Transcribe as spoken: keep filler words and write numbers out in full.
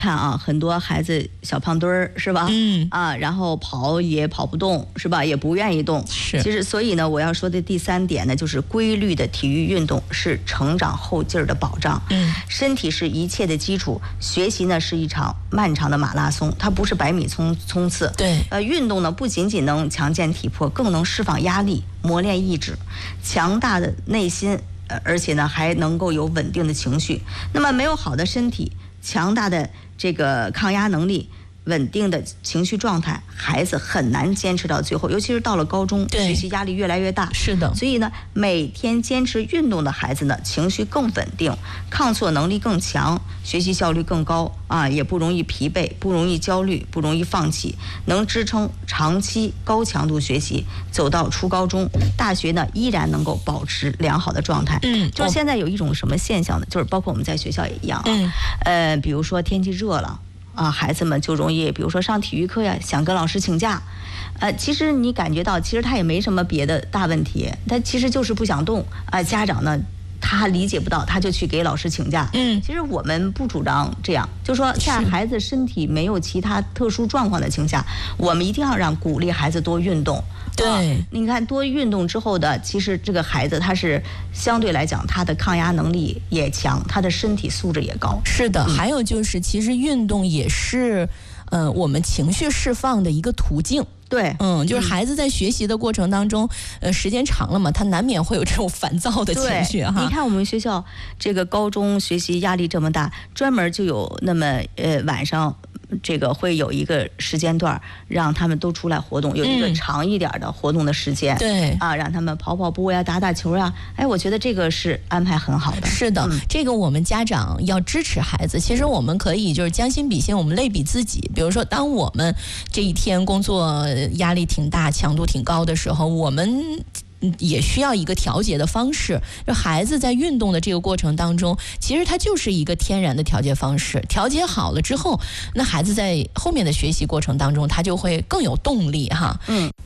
看啊，很多孩子小胖墩儿是吧？ 嗯啊，然后跑也跑不动是吧？也不愿意动。 是。 其实，所以呢，我要说的第三点呢，就是规律的体育运动是成长后劲儿的保障。 嗯， 身体是一切的基础，学习呢是一场漫长的马拉松，它不是百米冲冲刺。 对。 呃，运动呢不仅仅能强健体魄，更能释放压力、磨练意志、强大的内心，呃，而且呢还能够有稳定的情绪。那么没有好的身体，强大的这个抗压能力，稳定的情绪状态，孩子很难坚持到最后，尤其是到了高中，学习压力越来越大。 是的。 所以呢，每天坚持运动的孩子呢，情绪更稳定，抗挫能力更强，学习效率更高啊，也不容易疲惫，不容易焦虑，不容易放弃，能支撑长期高强度学习，走到初高中、大学呢，依然能够保持良好的状态。 嗯， 就是现在有一种什么现象呢？就是包括我们在学校也一样啊。 嗯。 呃，比如说天气热了。啊，孩子们就容易，比如说上体育课呀，想跟老师请假，呃，其实你感觉到，其实他也没什么别的大问题，他其实就是不想动啊、呃。家长呢，他理解不到，他就去给老师请假。 嗯， 其实我们不主张这样，就说在孩子身体没有其他特殊状况的情况下，我们一定要让鼓励孩子多运动。 对、啊， 你看多运动之后的，其实这个孩子他是相对来讲，他的抗压能力也强，他的身体素质也高。 是的， 嗯、 还有就是，其实运动也是，呃，我们情绪释放的一个途径。 对， 嗯，就是孩子在学习的过程当中，呃，时间长了嘛，他难免会有这种烦躁的情绪哈。 你看我们学校这个高中学习压力这么大，专门就有那么呃晚上。这个会有一个时间段让他们都出来活动，有一个长一点的活动的时间， 对、 嗯、啊，让他们跑跑步呀、打打球呀。哎，我觉得这个是安排很好的。 是的、嗯，这个我们家长要支持孩子。其实我们可以就是将心比心，我们类比自己。比如说，当我们这一天工作压力挺大、强度挺高的时候，我们也需要一个调节的方式。就孩子在运动的这个过程当中，其实它就是一个天然的调节方式。调节好了之后，那孩子在后面的学习过程当中，他就会更有动力哈。 嗯。